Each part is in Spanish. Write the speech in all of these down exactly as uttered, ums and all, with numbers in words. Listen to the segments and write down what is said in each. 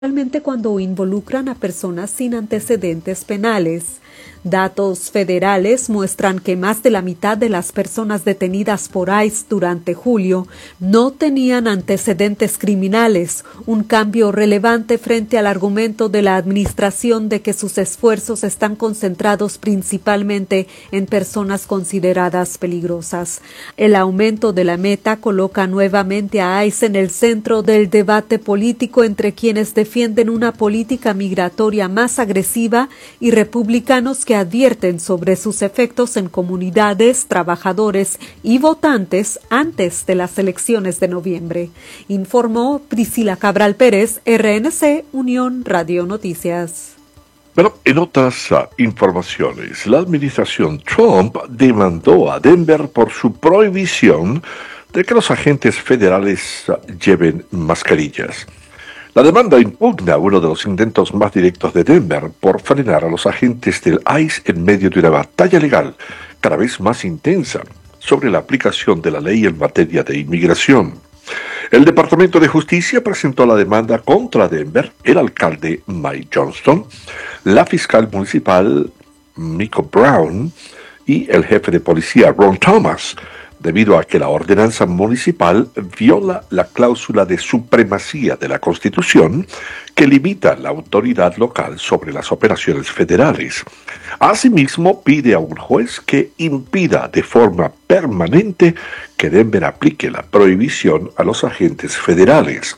especialmente cuando involucran a personas sin antecedentes penales. Datos federales muestran que más de la mitad de las personas detenidas por ICE durante julio no tenían antecedentes criminales, un cambio relevante frente al argumento de la administración de que sus esfuerzos están concentrados principalmente en personas consideradas peligrosas. El aumento de la meta coloca nuevamente a ICE en el centro del debate político entre quienes defienden una política migratoria más agresiva y republicanos que advierten sobre sus efectos en comunidades, trabajadores y votantes antes de las elecciones de noviembre. Informó Priscila Cabral Pérez, R N C, Unión Radio Noticias. Bueno, en otras uh, informaciones, la administración Trump demandó a Denver por su prohibición de que los agentes federales uh, lleven mascarillas. La demanda impugna uno de los intentos más directos de Denver por frenar a los agentes del ICE en medio de una batalla legal cada vez más intensa sobre la aplicación de la ley en materia de inmigración. El Departamento de Justicia presentó la demanda contra Denver, el alcalde Mike Johnston, la fiscal municipal Miko Brown y el jefe de policía Ron Thomas, debido a que la ordenanza municipal viola la cláusula de supremacía de la Constitución que limita la autoridad local sobre las operaciones federales. Asimismo, pide a un juez que impida de forma permanente que Denver aplique la prohibición a los agentes federales.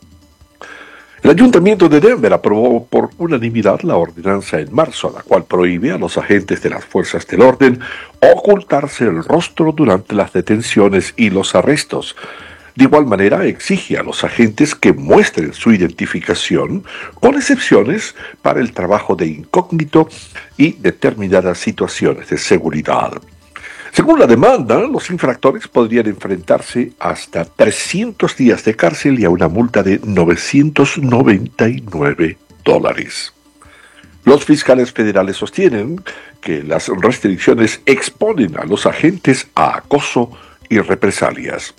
El Ayuntamiento de Denver aprobó por unanimidad la ordenanza en marzo, la cual prohíbe a los agentes de las fuerzas del orden ocultarse el rostro durante las detenciones y los arrestos. De igual manera, exige a los agentes que muestren su identificación, con excepciones para el trabajo de incógnito y determinadas situaciones de seguridad. Según la demanda, los infractores podrían enfrentarse hasta trescientos días de cárcel y a una multa de novecientos noventa y nueve dólares. Los fiscales federales sostienen que las restricciones exponen a los agentes a acoso y represalias.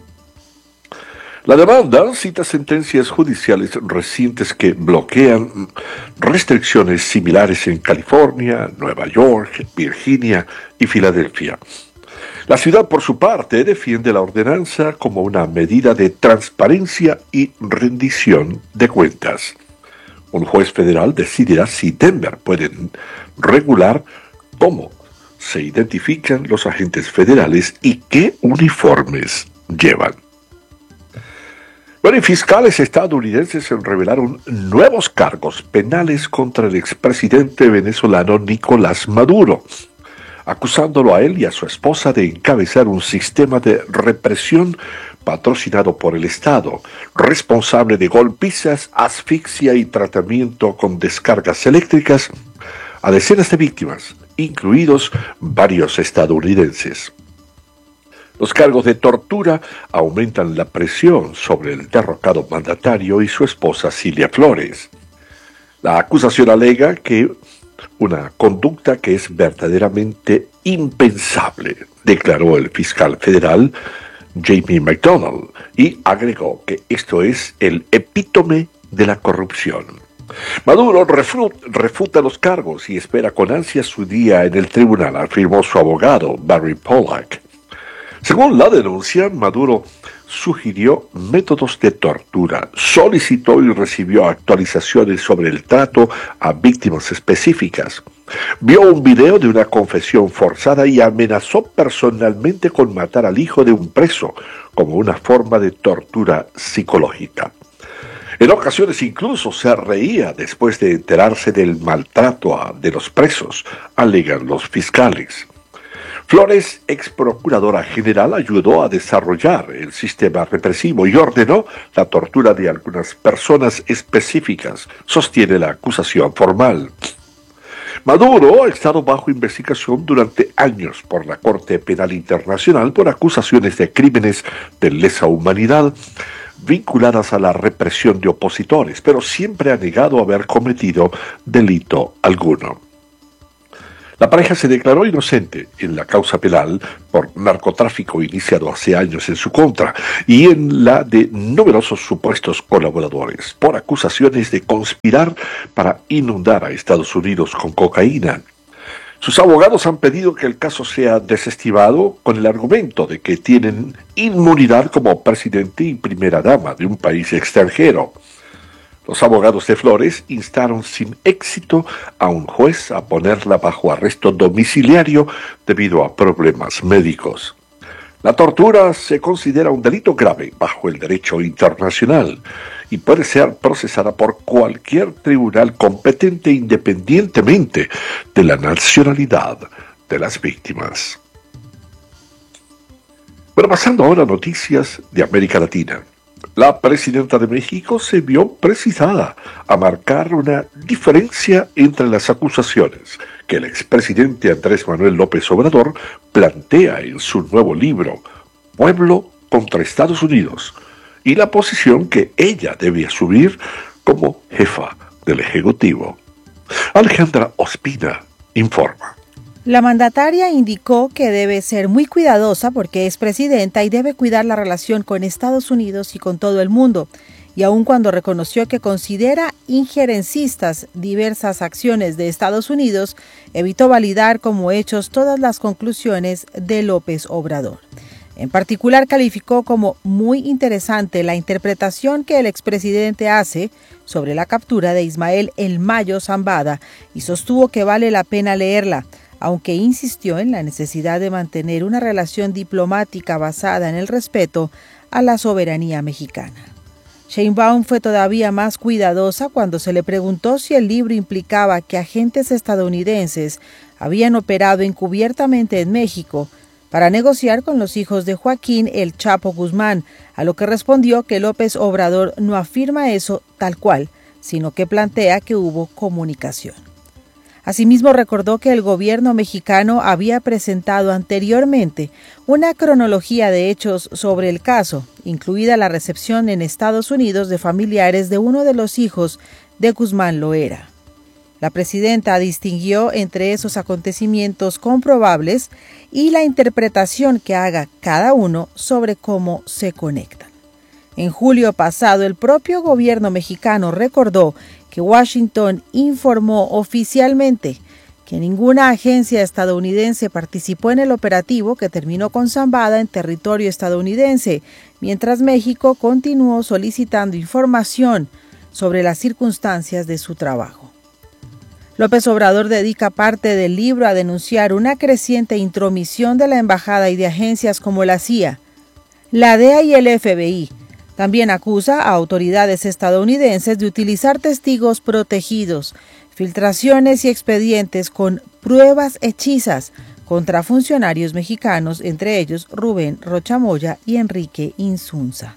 La demanda cita sentencias judiciales recientes que bloquean restricciones similares en California, Nueva York, Virginia y Filadelfia. La ciudad, por su parte, defiende la ordenanza como una medida de transparencia y rendición de cuentas. Un juez federal decidirá si Denver puede regular cómo se identifican los agentes federales y qué uniformes llevan. Bueno, y fiscales estadounidenses revelaron nuevos cargos penales contra el expresidente venezolano Nicolás Maduro, acusándolo a él y a su esposa de encabezar un sistema de represión patrocinado por el Estado, responsable de golpizas, asfixia y tratamiento con descargas eléctricas a decenas de víctimas, incluidos varios estadounidenses. Los cargos de tortura aumentan la presión sobre el derrocado mandatario y su esposa Cilia Flores. La acusación alega que una conducta que es verdaderamente impensable, declaró el fiscal federal Jamie McDonald, y agregó que esto es el epítome de la corrupción. Maduro refuta los cargos y espera con ansia su día en el tribunal, afirmó su abogado Barry Pollack. Según la denuncia, Maduro sugirió métodos de tortura, solicitó y recibió actualizaciones sobre el trato a víctimas específicas, vio un video de una confesión forzada y amenazó personalmente con matar al hijo de un preso como una forma de tortura psicológica. En ocasiones incluso se reía después de enterarse del maltrato a, de los presos, alegan los fiscales. Flores, ex procuradora general, ayudó a desarrollar el sistema represivo y ordenó la tortura de algunas personas específicas, sostiene la acusación formal. Maduro ha estado bajo investigación durante años por la Corte Penal Internacional por acusaciones de crímenes de lesa humanidad vinculadas a la represión de opositores, pero siempre ha negado haber cometido delito alguno. La pareja se declaró inocente en la causa penal por narcotráfico iniciado hace años en su contra y en la de numerosos supuestos colaboradores por acusaciones de conspirar para inundar a Estados Unidos con cocaína. Sus abogados han pedido que el caso sea desestimado con el argumento de que tienen inmunidad como presidente y primera dama de un país extranjero. Los abogados de Flores instaron sin éxito a un juez a ponerla bajo arresto domiciliario debido a problemas médicos. La tortura se considera un delito grave bajo el derecho internacional y puede ser procesada por cualquier tribunal competente independientemente de la nacionalidad de las víctimas. Bueno, pasando ahora a noticias de América Latina. La presidenta de México se vio precisada a marcar una diferencia entre las acusaciones que el expresidente Andrés Manuel López Obrador plantea en su nuevo libro, Pueblo contra Estados Unidos, y la posición que ella debe asumir como jefa del Ejecutivo. Alejandra Ospina informa. La mandataria indicó que debe ser muy cuidadosa porque es presidenta y debe cuidar la relación con Estados Unidos y con todo el mundo, y aun cuando reconoció que considera injerencistas diversas acciones de Estados Unidos, evitó validar como hechos todas las conclusiones de López Obrador. En particular, calificó como muy interesante la interpretación que el expresidente hace sobre la captura de Ismael El Mayo Zambada y sostuvo que vale la pena leerla, aunque insistió en la necesidad de mantener una relación diplomática basada en el respeto a la soberanía mexicana. Sheinbaum fue todavía más cuidadosa cuando se le preguntó si el libro implicaba que agentes estadounidenses habían operado encubiertamente en México para negociar con los hijos de Joaquín El Chapo Guzmán, a lo que respondió que López Obrador no afirma eso tal cual, sino que plantea que hubo comunicación. Asimismo, recordó que el gobierno mexicano había presentado anteriormente una cronología de hechos sobre el caso, incluida la recepción en Estados Unidos de familiares de uno de los hijos de Guzmán Loera. La presidenta distinguió entre esos acontecimientos comprobables y la interpretación que haga cada uno sobre cómo se conectan. En julio pasado, el propio gobierno mexicano recordó que Washington informó oficialmente que ninguna agencia estadounidense participó en el operativo que terminó con Zambada en territorio estadounidense, mientras México continuó solicitando información sobre las circunstancias de su trabajo. López Obrador dedica parte del libro a denunciar una creciente intromisión de la embajada y de agencias como la C I A, la D E A y el F B I. También acusa a autoridades estadounidenses de utilizar testigos protegidos, filtraciones y expedientes con pruebas hechizas contra funcionarios mexicanos, entre ellos Rubén Rocha Moya y Enrique Insunza.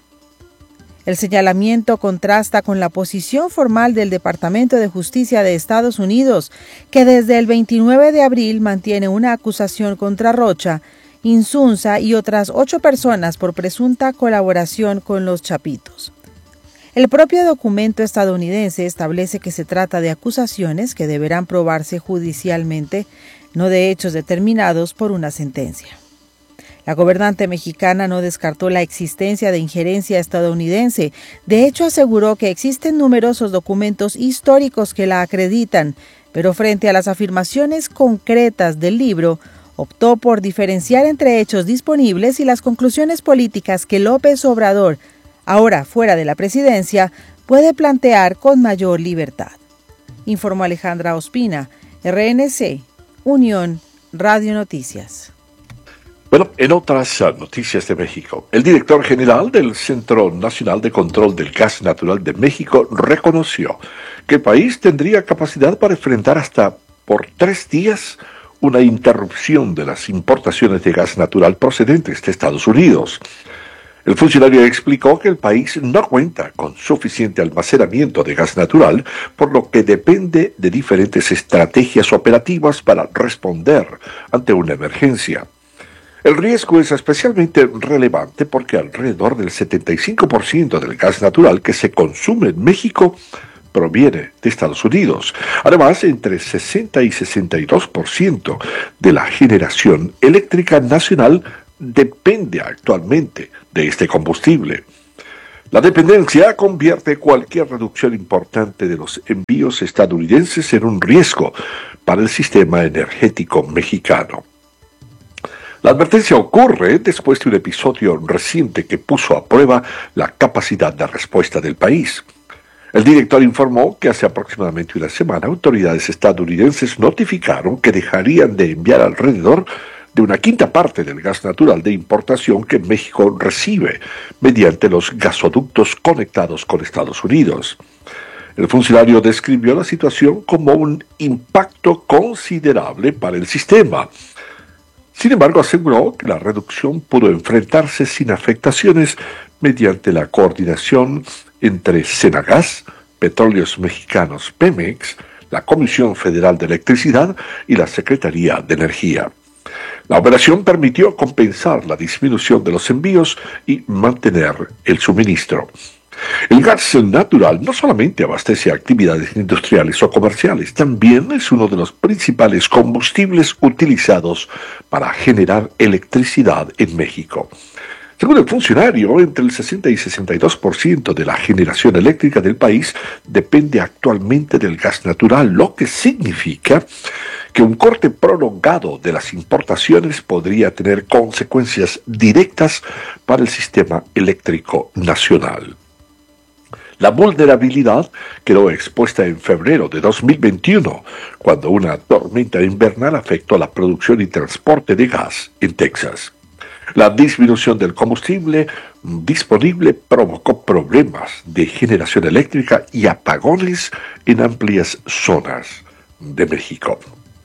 El señalamiento contrasta con la posición formal del Departamento de Justicia de Estados Unidos, que desde el veintinueve de abril mantiene una acusación contra Rocha, Insunza y otras ocho personas por presunta colaboración con los Chapitos. El propio documento estadounidense establece que se trata de acusaciones que deberán probarse judicialmente, no de hechos determinados por una sentencia. La gobernante mexicana no descartó la existencia de injerencia estadounidense. De hecho, aseguró que existen numerosos documentos históricos que la acreditan, pero frente a las afirmaciones concretas del libro, optó por diferenciar entre hechos disponibles y las conclusiones políticas que López Obrador, ahora fuera de la presidencia, puede plantear con mayor libertad. Informó Alejandra Ospina, R N C, Unión Radio Noticias. Bueno, en otras noticias de México, el director general del Centro Nacional de Control del Gas Natural de México reconoció que el país tendría capacidad para enfrentar hasta por tres días una interrupción de las importaciones de gas natural procedentes de Estados Unidos. El funcionario explicó que el país no cuenta con suficiente almacenamiento de gas natural, por lo que depende de diferentes estrategias operativas para responder ante una emergencia. El riesgo es especialmente relevante porque alrededor del setenta y cinco por ciento del gas natural que se consume en México proviene de Estados Unidos. Además, entre sesenta y sesenta y dos por ciento de la generación eléctrica nacional depende actualmente de este combustible. La dependencia convierte cualquier reducción importante de los envíos estadounidenses en un riesgo para el sistema energético mexicano. La advertencia ocurre después de un episodio reciente que puso a prueba la capacidad de respuesta del país. El director informó que hace aproximadamente una semana autoridades estadounidenses notificaron que dejarían de enviar alrededor de una quinta parte del gas natural de importación que México recibe mediante los gasoductos conectados con Estados Unidos. El funcionario describió la situación como un impacto considerable para el sistema. Sin embargo, aseguró que la reducción pudo enfrentarse sin afectaciones mediante la coordinación entre Senagas, Petróleos Mexicanos Pemex, la Comisión Federal de Electricidad y la Secretaría de Energía. La operación permitió compensar la disminución de los envíos y mantener el suministro. El gas natural no solamente abastece actividades industriales o comerciales, también es uno de los principales combustibles utilizados para generar electricidad en México. Según el funcionario, entre el sesenta y sesenta y dos por ciento de la generación eléctrica del país depende actualmente del gas natural, lo que significa que un corte prolongado de las importaciones podría tener consecuencias directas para el sistema eléctrico nacional. La vulnerabilidad quedó expuesta en febrero de dos mil veintiuno, cuando una tormenta invernal afectó la producción y transporte de gas en Texas. La disminución del combustible disponible provocó problemas de generación eléctrica y apagones en amplias zonas de México.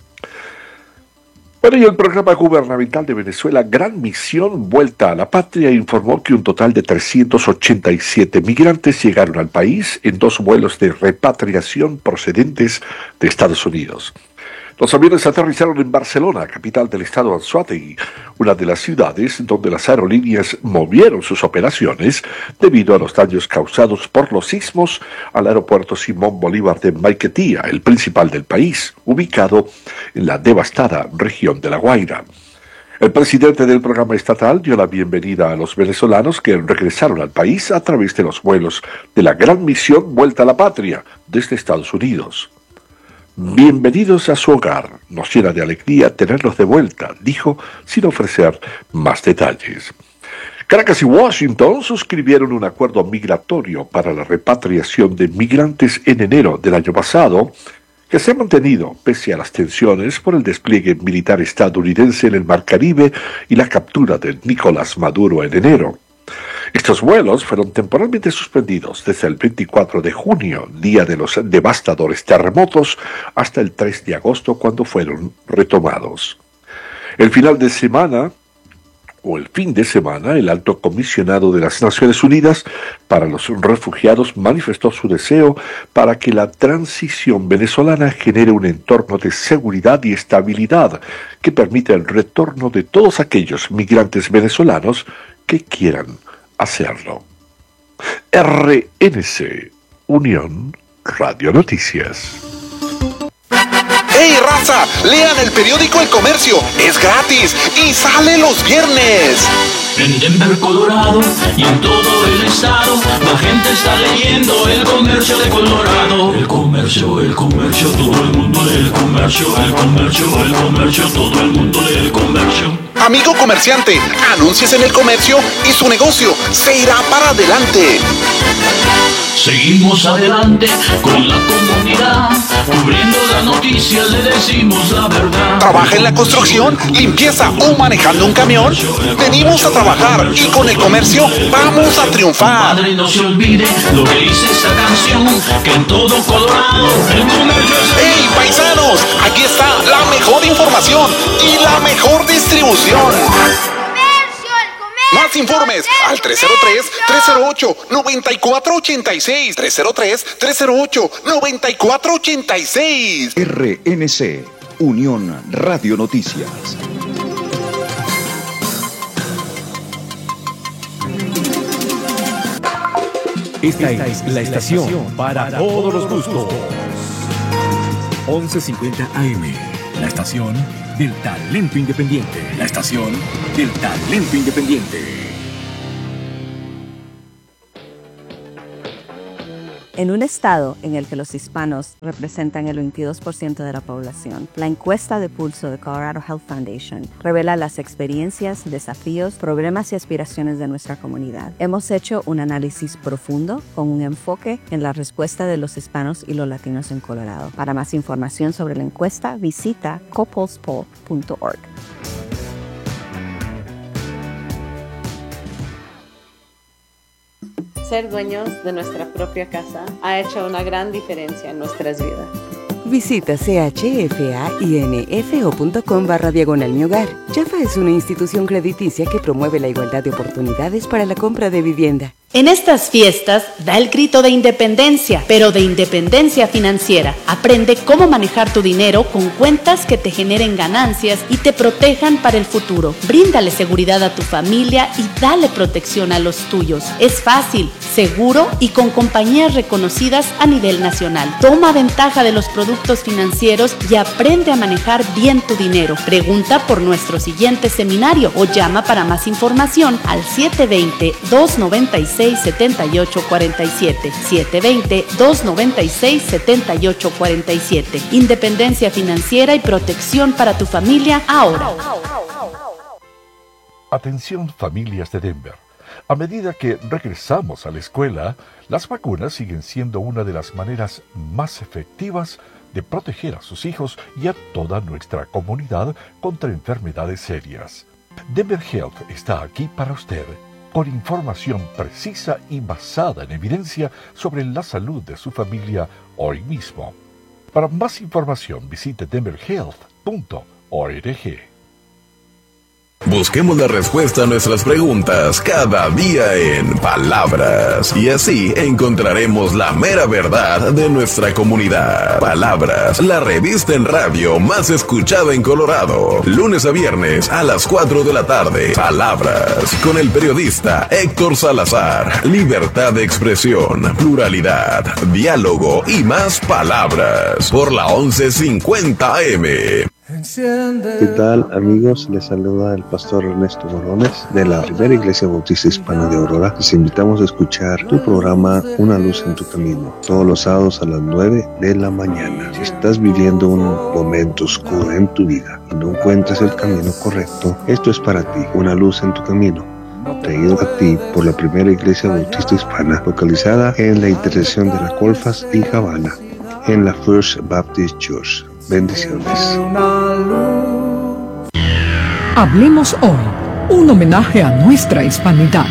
Bueno, y el programa gubernamental de Venezuela, Gran Misión Vuelta a la Patria, informó que un total de trescientos ochenta y siete migrantes llegaron al país en dos vuelos de repatriación procedentes de Estados Unidos. Los aviones aterrizaron en Barcelona, capital del estado Anzoátegui, una de las ciudades donde las aerolíneas movieron sus operaciones debido a los daños causados por los sismos al aeropuerto Simón Bolívar de Maiquetía, el principal del país, ubicado en la devastada región de La Guaira. El presidente del programa estatal dio la bienvenida a los venezolanos que regresaron al país a través de los vuelos de la Gran Misión Vuelta a la Patria desde Estados Unidos. Bienvenidos a su hogar, nos llena de alegría tenerlos de vuelta, dijo, sin ofrecer más detalles. Caracas y Washington suscribieron un acuerdo migratorio para la repatriación de migrantes en enero del año pasado, que se ha mantenido pese a las tensiones por el despliegue militar estadounidense en el Mar Caribe y la captura de Nicolás Maduro en enero. Estos vuelos fueron temporalmente suspendidos desde el veinticuatro de junio, día de los devastadores terremotos, hasta el tres de agosto, cuando fueron retomados. El final de semana, o el fin de semana, el alto comisionado de las Naciones Unidas para los Refugiados manifestó su deseo para que la transición venezolana genere un entorno de seguridad y estabilidad que permita el retorno de todos aquellos migrantes venezolanos que quieran hacerlo. R N C, Unión Radio Noticias. ¡Hey, raza! Lean el periódico El Comercio. Es gratis y sale los viernes. En Denver, Colorado y en todo el estado, la gente está leyendo El Comercio de Colorado. El comercio, el comercio, todo el mundo lee El Comercio. El comercio, el comercio, todo el mundo lee El Comercio. Amigo comerciante, anúnciese en El Comercio y su negocio se irá para adelante. Seguimos adelante con la comunidad, cubriendo las noticias, le decimos la verdad. ¿Trabaja en la construcción, limpieza o manejando un camión? Venimos a trabajar y con El Comercio vamos a triunfar. Padre, no se olvide lo que dice esta canción, que en todo Colorado El Comercio es el... ¡Hey, paisanos! Aquí está la mejor información y la mejor distribución. Más informes al tres cero tres, tres cero ocho, nueve cuatro ocho seis, tres cero tres, tres cero ocho, nueve cuatro ocho seis. R N C, Unión Radio Noticias. Esta es la estación para todos los gustos. once cincuenta A M, la estación del talento independiente. La estación del talento independiente. En un estado en el que los hispanos representan el veintidós por ciento de la población, la encuesta de pulso de Colorado Health Foundation revela las experiencias, desafíos, problemas y aspiraciones de nuestra comunidad. Hemos hecho un análisis profundo con un enfoque en la respuesta de los hispanos y los latinos en Colorado. Para más información sobre la encuesta, visita copulsepoll punto org. Ser dueños de nuestra propia casa ha hecho una gran diferencia en nuestras vidas. Visita chfainfo.com barra diagonal mi hogar. Chafa es una institución crediticia que promueve la igualdad de oportunidades para la compra de vivienda. En estas fiestas, da el grito de independencia, pero de independencia financiera. Aprende cómo manejar tu dinero con cuentas que te generen ganancias y te protejan para el futuro. Bríndale seguridad a tu familia y dale protección a los tuyos. Es fácil, seguro y con compañías reconocidas a nivel nacional. Toma ventaja de los productos financieros y aprende a manejar bien tu dinero. Pregunta por nuestro siguiente seminario o llama para más información al siete dos cero, dos nueve seis, siete ocho cuatro siete, siete dos cero, dos nueve seis, siete ocho cuatro siete. Independencia financiera y protección para tu familia ahora. Atención, familias de Denver. A medida que regresamos a la escuela, las vacunas siguen siendo una de las maneras más efectivas de proteger a sus hijos y a toda nuestra comunidad contra enfermedades serias. Denver Health está aquí para usted, con información precisa y basada en evidencia sobre la salud de su familia hoy mismo. Para más información, visite denver health punto org. Busquemos la respuesta a nuestras preguntas cada día en Palabras, y así encontraremos la mera verdad de nuestra comunidad. Palabras, la revista en radio más escuchada en Colorado, lunes a viernes a las cuatro de la tarde. Palabras, con el periodista Héctor Salazar. Libertad de expresión, pluralidad, diálogo y más palabras, por la once cincuenta A M. ¿Qué tal, amigos? Les saluda el pastor Ernesto Bolones de la Primera Iglesia Bautista Hispana de Aurora. Les invitamos a escuchar tu programa Una Luz en tu Camino, todos los sábados a las nueve de la mañana. Si estás viviendo un momento oscuro en tu vida y no encuentras el camino correcto, esto es para ti, Una Luz en tu Camino, traído a ti por la Primera Iglesia Bautista Hispana, localizada en la intersección de la Colfax y Havana, en la First Baptist Church. Bendiciones. Hablemos hoy, un homenaje a nuestra hispanidad.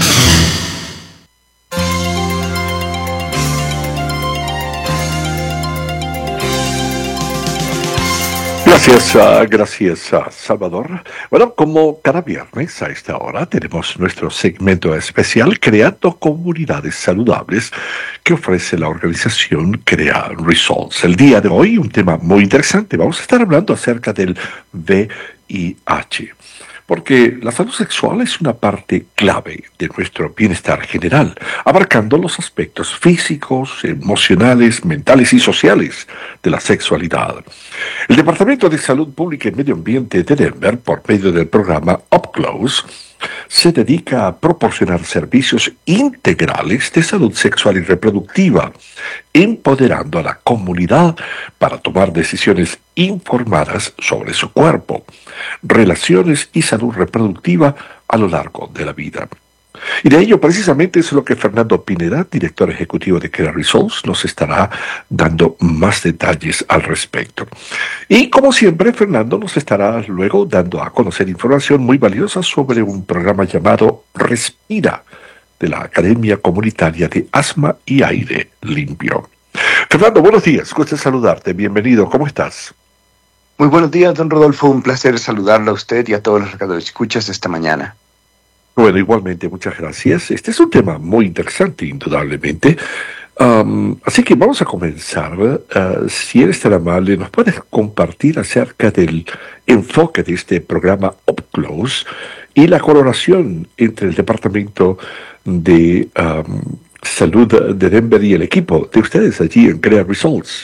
Gracias, uh, gracias uh, Salvador. Bueno, como cada viernes a esta hora tenemos nuestro segmento especial Creando Comunidades Saludables que ofrece la organización Crea Results. El día de hoy un tema muy interesante. Vamos a estar hablando acerca del V I H. Porque la salud sexual es una parte clave de nuestro bienestar general, abarcando los aspectos físicos, emocionales, mentales y sociales de la sexualidad. El Departamento de Salud Pública y Medio Ambiente de Denver, por medio del programa Up Close, se dedica a proporcionar servicios integrales de salud sexual y reproductiva, empoderando a la comunidad para tomar decisiones informadas sobre su cuerpo, relaciones y salud reproductiva a lo largo de la vida. Y de ello precisamente es lo que Fernando Pineda, director ejecutivo de Crea Results, nos estará dando más detalles al respecto. Y como siempre, Fernando nos estará luego dando a conocer información muy valiosa sobre un programa llamado Respira, de la Academia Comunitaria de Asma y Aire Limpio. Fernando, buenos días, gusto saludarte, bienvenido, ¿cómo estás? Muy buenos días, don Rodolfo, un placer saludarlo a usted y a todos los radioescuchas esta mañana. Bueno, igualmente, muchas gracias. Este es un tema muy interesante, indudablemente. Um, así que vamos a comenzar. Uh, si eres tan amable, ¿nos puedes compartir acerca del enfoque de este programa Up Close y la colaboración entre el Departamento de um, Salud de Denver y el equipo de ustedes allí en Crea Results.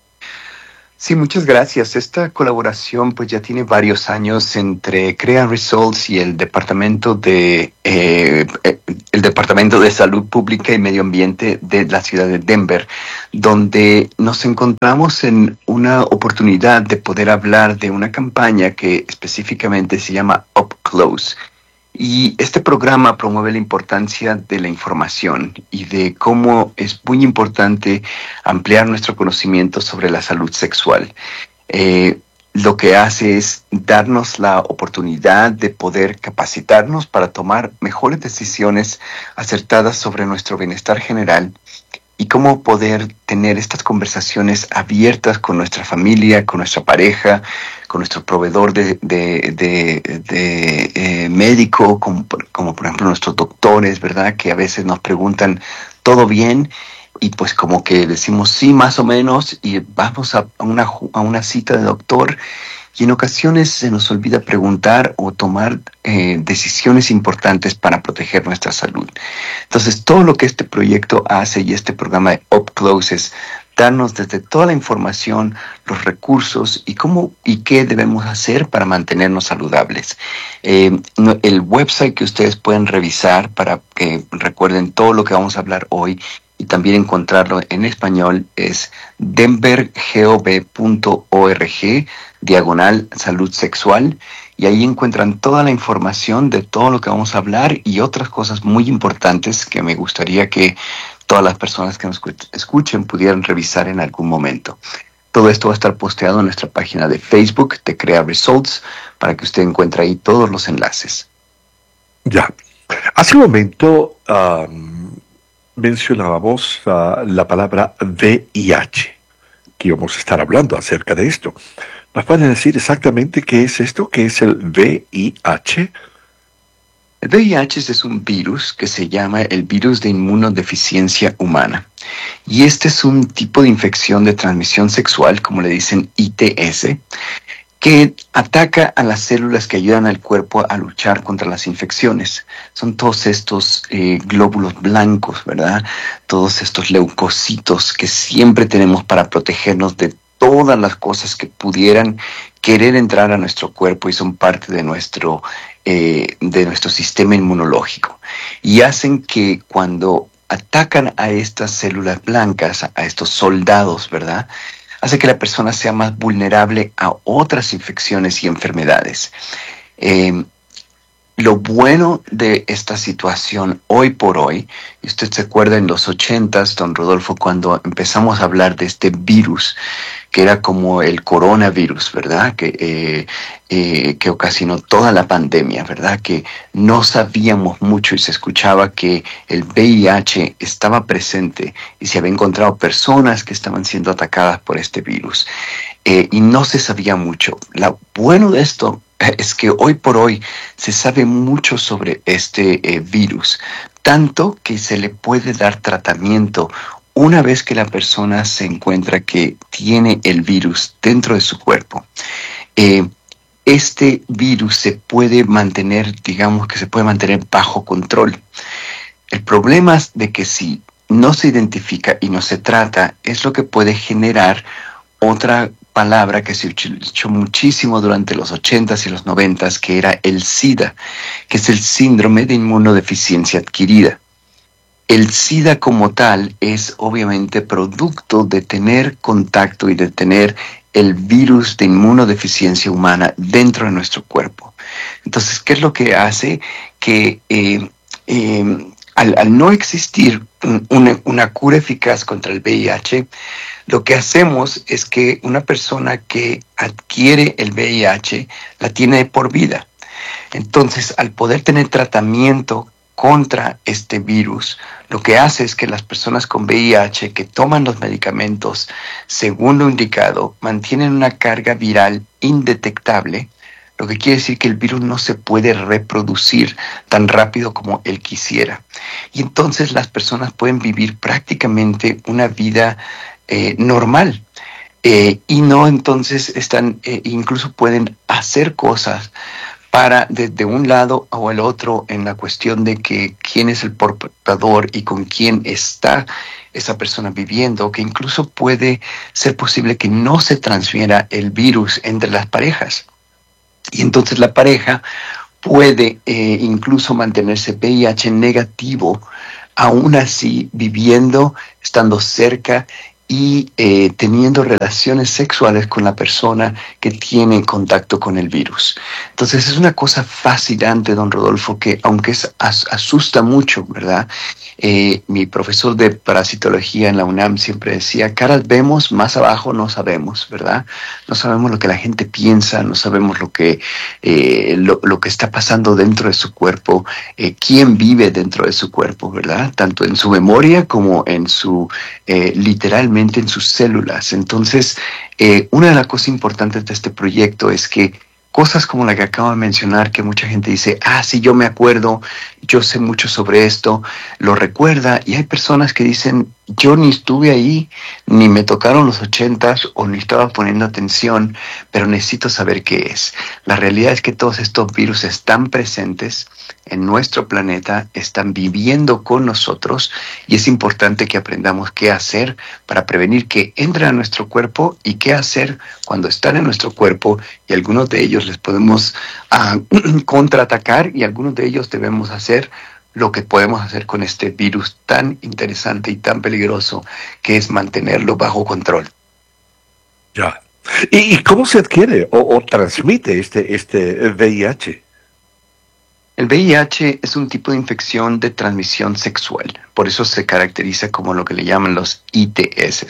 Sí, muchas gracias. Esta colaboración pues ya tiene varios años entre Crea Results y el Departamento de eh, el Departamento de Salud Pública y Medio Ambiente de la ciudad de Denver, donde nos encontramos en una oportunidad de poder hablar de una campaña que específicamente se llama Up Close. Y este programa promueve la importancia de la información y de cómo es muy importante ampliar nuestro conocimiento sobre la salud sexual. Eh, lo que hace es darnos la oportunidad de poder capacitarnos para tomar mejores decisiones acertadas sobre nuestro bienestar general y cómo poder tener estas conversaciones abiertas con nuestra familia, con nuestra pareja, con nuestro proveedor de, de, de, de eh, médico, como, como por ejemplo nuestros doctores, ¿verdad? Que a veces nos preguntan, ¿todo bien? Y pues como que decimos sí, más o menos, y vamos a una, a una cita de doctor, y en ocasiones se nos olvida preguntar o tomar eh, decisiones importantes para proteger nuestra salud. Entonces, todo lo que este proyecto hace y este programa de Up Close es darnos desde toda la información, los recursos y cómo y qué debemos hacer para mantenernos saludables. Eh, no, el website que ustedes pueden revisar para que recuerden todo lo que vamos a hablar hoy y también encontrarlo en español es denver gov punto org diagonal salud sexual, y ahí encuentran toda la información de todo lo que vamos a hablar y otras cosas muy importantes que me gustaría que todas las personas que nos escuchen pudieran revisar en algún momento. Todo esto va a estar posteado en nuestra página de Facebook de Crea Results para que usted encuentre ahí todos los enlaces. Ya. Hace un momento um, mencionábamos uh, la palabra V I H, que íbamos a estar hablando acerca de esto. ¿Nos pueden decir exactamente qué es esto? ¿Qué es el V I H? El V I H es un virus que se llama el virus de inmunodeficiencia humana. Y este es un tipo de infección de transmisión sexual, como le dicen I T S, que ataca a las células que ayudan al cuerpo a luchar contra las infecciones. Son todos estos eh, glóbulos blancos, ¿verdad? Todos estos leucocitos que siempre tenemos para protegernos de todas las cosas que pudieran querer entrar a nuestro cuerpo y son parte de nuestro, eh, de nuestro sistema inmunológico. Y hacen que cuando atacan a estas células blancas, a estos soldados, ¿verdad?, hace que la persona sea más vulnerable a otras infecciones y enfermedades. Eh, Lo bueno de esta situación hoy por hoy, y usted se acuerda en los ochentas, don Rodolfo, cuando empezamos a hablar de este virus, que era como el coronavirus, ¿verdad? Que, eh, eh, que ocasionó toda la pandemia, ¿verdad? Que no sabíamos mucho y se escuchaba que el V I H estaba presente y se había encontrado personas que estaban siendo atacadas por este virus. Eh, y no se sabía mucho. Lo bueno de esto es que hoy por hoy se sabe mucho sobre este eh, virus, tanto que se le puede dar tratamiento una vez que la persona se encuentra que tiene el virus dentro de su cuerpo. Eh, este virus se puede mantener, digamos que se puede mantener bajo control. El problema es de que si no se identifica y no se trata, es lo que puede generar otra palabra que se utilizó muchísimo durante los ochentas y los noventas, que era el SIDA, que es el síndrome de inmunodeficiencia adquirida. El SIDA como tal es obviamente producto de tener contacto y de tener el virus de inmunodeficiencia humana dentro de nuestro cuerpo. Entonces, ¿qué es lo que hace? Que eh, eh, al, al no existir una, una cura eficaz contra el V I H, lo que hacemos es que una persona que adquiere el V I H la tiene por vida. Entonces, al poder tener tratamiento contra este virus, lo que hace es que las personas con V I H que toman los medicamentos según lo indicado mantienen una carga viral indetectable, lo que quiere decir que el virus no se puede reproducir tan rápido como él quisiera. Y entonces las personas pueden vivir prácticamente una vida eh, normal. Eh, y no entonces están, eh, incluso pueden hacer cosas para desde un lado o el otro en la cuestión de que quién es el portador y con quién está esa persona viviendo, que incluso puede ser posible que no se transfiera el virus entre las parejas. Y entonces la pareja puede eh, incluso mantenerse V I H negativo, aún así viviendo, estando cerca y eh, teniendo relaciones sexuales con la persona que tiene contacto con el virus. Entonces es una cosa fascinante, don Rodolfo, que aunque es, as, asusta mucho, ¿verdad? Eh, mi profesor de parasitología en la UNAM siempre decía, caras vemos, más abajo no sabemos, ¿verdad? No sabemos lo que la gente piensa, no sabemos lo que, eh, lo, lo que está pasando dentro de su cuerpo, eh, quién vive dentro de su cuerpo, ¿verdad? Tanto en su memoria como en su, eh, literalmente en sus células. Entonces, eh, una de las cosas importantes de este proyecto es que cosas como la que acabo de mencionar, que mucha gente dice, ah, sí, yo me acuerdo, yo sé mucho sobre esto, lo recuerda, y hay personas que dicen, yo ni estuve ahí, ni me tocaron los ochentas, o ni estaba poniendo atención, pero necesito saber qué es. La realidad es que todos estos virus están presentes en nuestro planeta, están viviendo con nosotros, y es importante que aprendamos qué hacer para prevenir que entren a nuestro cuerpo y qué hacer cuando están en nuestro cuerpo, y algunos de ellos les podemos uh, contraatacar, y algunos de ellos debemos hacer lo que podemos hacer con este virus tan interesante y tan peligroso, que es mantenerlo bajo control. Ya. ¿Y, y cómo se adquiere o, o transmite este, este V I H? El V I H es un tipo de infección de transmisión sexual, por eso se caracteriza como lo que le llaman los I T S.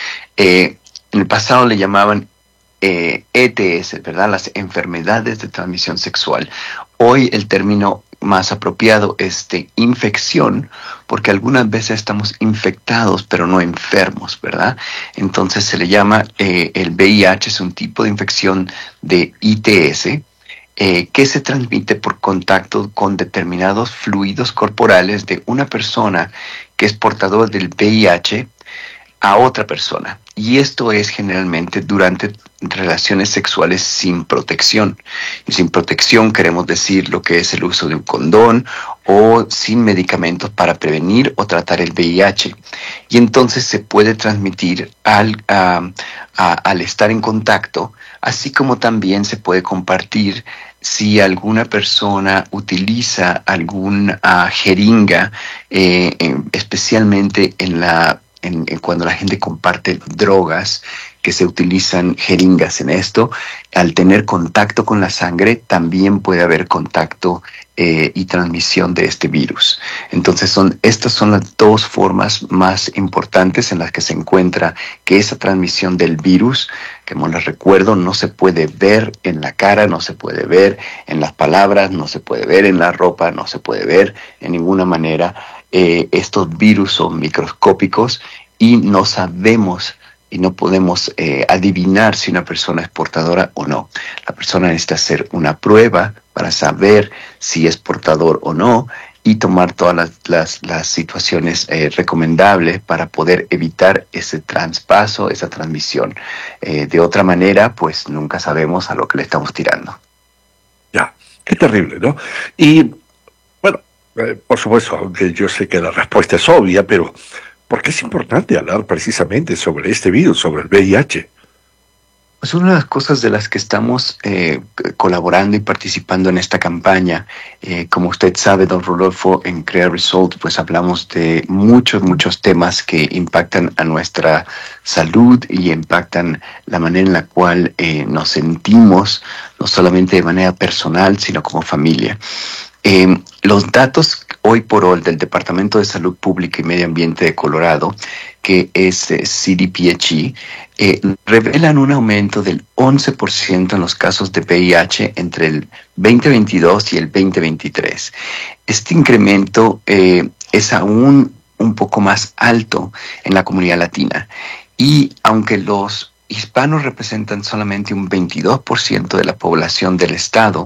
Eh, en el pasado le llamaban eh, E T S, ¿verdad? Las enfermedades de transmisión sexual. Hoy el término más apropiado es de infección, porque algunas veces estamos infectados pero no enfermos, ¿verdad? Entonces se le llama, eh, el V I H es un tipo de infección de I T S, Eh, que se transmite por contacto con determinados fluidos corporales de una persona que es portador del V I H a otra persona. Y esto es generalmente durante relaciones sexuales sin protección. Y sin protección queremos decir lo que es el uso de un condón o sin medicamentos para prevenir o tratar el V I H. Y entonces se puede transmitir al, a, a, al estar en contacto, así como también se puede compartir si alguna persona utiliza alguna uh, jeringa, eh, eh, especialmente en la En, en cuando la gente comparte drogas, que se utilizan jeringas en esto, al tener contacto con la sangre también puede haber contacto eh, y transmisión de este virus. Entonces son, estas son las dos formas más importantes en las que se encuentra que esa transmisión del virus, que como les recuerdo, no se puede ver en la cara, no se puede ver en las palabras, no se puede ver en la ropa, no se puede ver en ninguna manera. Eh, estos virus son microscópicos y no sabemos y no podemos eh, adivinar si una persona es portadora o no. La persona necesita hacer una prueba para saber si es portador o no y tomar todas las, las, las situaciones eh, recomendables para poder evitar ese traspaso, esa transmisión. Eh, de otra manera, pues nunca sabemos a lo que le estamos tirando. Ya, qué terrible, ¿no? Y Eh, por supuesto, aunque yo sé que la respuesta es obvia, pero ¿por qué es importante hablar precisamente sobre este virus, sobre el V I H? Pues una de las cosas de las que estamos eh, colaborando y participando en esta campaña, eh, como usted sabe, don Rodolfo, en Crea Result, pues hablamos de muchos, muchos temas que impactan a nuestra salud y impactan la manera en la cual eh, nos sentimos, no solamente de manera personal, sino como familia. Eh, los datos hoy por hoy del Departamento de Salud Pública y Medio Ambiente de Colorado, que es eh, C D P H E, eh, revelan un aumento del once por ciento en los casos de V I H entre el veinte veintidós y el veinte veintitrés. Este incremento eh, es aún un poco más alto en la comunidad latina. Y aunque los hispanos representan solamente un veintidós por ciento de la población del estado,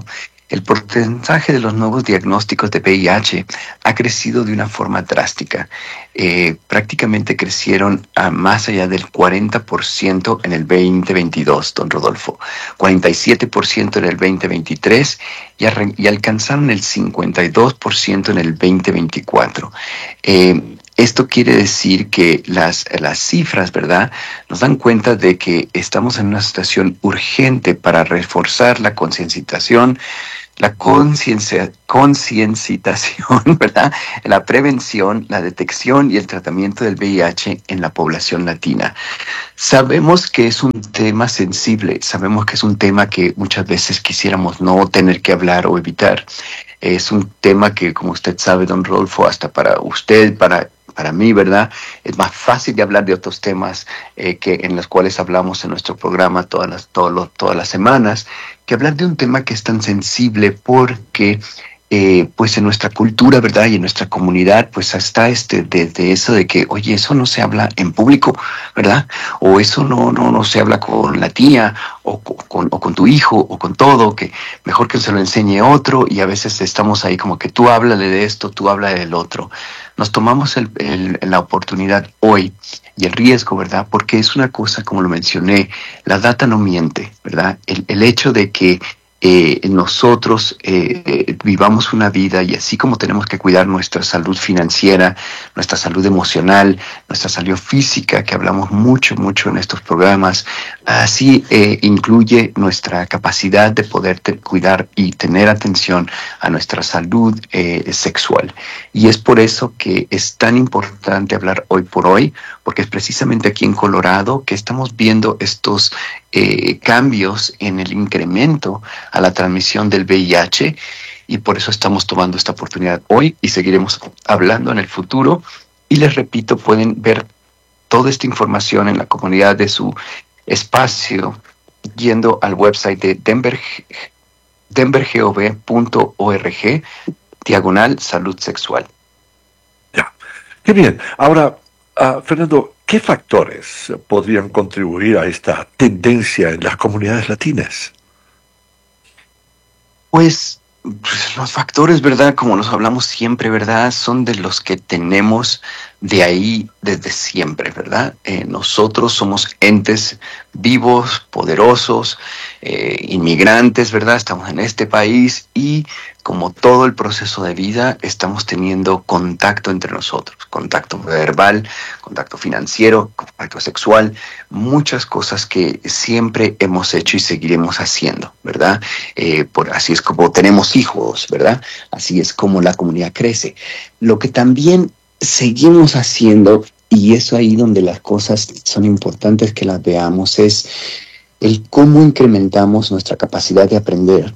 el porcentaje de los nuevos diagnósticos de V I H ha crecido de una forma drástica. Eh, prácticamente crecieron a más allá del cuarenta por ciento en el veinte veintidós, don Rodolfo, cuarenta y siete por ciento en el veinte veintitrés y, y alcanzaron el cincuenta y dos por ciento en el veinte veinticuatro. Eh, Esto quiere decir que las, las cifras, ¿verdad?, nos dan cuenta de que estamos en una situación urgente para reforzar la concienciación, la conciencia, concienciación, ¿verdad?, la prevención, la detección y el tratamiento del V I H en la población latina. Sabemos que es un tema sensible, sabemos que es un tema que muchas veces quisiéramos no tener que hablar o evitar. Es un tema que, como usted sabe, don Rodolfo, hasta para usted, para Para mí, ¿verdad?, es más fácil de hablar de otros temas eh, que en los cuales hablamos en nuestro programa todas las, todos los, todas las semanas, que hablar de un tema que es tan sensible porque eh, pues en nuestra cultura, ¿verdad?, y en nuestra comunidad, pues está este de, de eso de que, oye, eso no se habla en público, ¿verdad? O eso no, no, no se habla con la tía o con, o con tu hijo o con todo, que mejor que se lo enseñe otro, y a veces estamos ahí como que tú háblale de esto, tú háblale del otro. Nos tomamos el, el, la oportunidad hoy y el riesgo, ¿verdad? Porque es una cosa, como lo mencioné, la data no miente, ¿verdad? El, el hecho de que eh, nosotros eh, eh, vivamos una vida, y así como tenemos que cuidar nuestra salud financiera, nuestra salud emocional, nuestra salud física, que hablamos mucho, mucho en estos programas, así eh, incluye nuestra capacidad de poder te, cuidar y tener atención a nuestra salud eh, sexual. Y es por eso que es tan importante hablar hoy por hoy, porque es precisamente aquí en Colorado que estamos viendo estos eh, cambios en el incremento a la transmisión del V I H, y por eso estamos tomando esta oportunidad hoy y seguiremos hablando en el futuro. Y les repito, pueden ver toda esta información en la comunidad de su espacio yendo al website de denver, denvergov punto org diagonal salud sexual. Ya, qué bien. Ahora, uh, Fernando, ¿qué factores podrían contribuir a esta tendencia en las comunidades latinas? Pues, pues los factores, ¿verdad?, como nos hablamos siempre, ¿verdad?, son de los que tenemos de ahí desde siempre, ¿verdad? Eh, nosotros somos entes vivos, poderosos, eh, inmigrantes, ¿verdad? Estamos en este país y como todo el proceso de vida estamos teniendo contacto entre nosotros, contacto verbal, contacto financiero, contacto sexual, muchas cosas que siempre hemos hecho y seguiremos haciendo, ¿verdad? Eh, por, así es como tenemos hijos, ¿verdad? Así es como la comunidad crece. Lo que también seguimos haciendo, y eso ahí donde las cosas son importantes que las veamos, es el cómo incrementamos nuestra capacidad de aprender